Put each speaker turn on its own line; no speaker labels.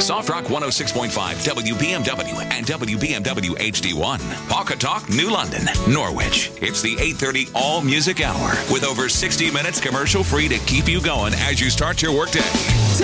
Soft Rock 106.5 WBMW and WBMW HD1. Pawcatuck, New London, Norwich. It's the 8:30 All Music Hour with over 60 minutes commercial free to keep you going as you start your workday.